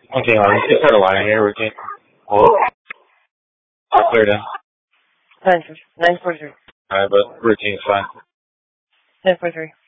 Okay, just start a line here, routine. Hold. Clear down. 943. Alright, but routine's fine. 1043.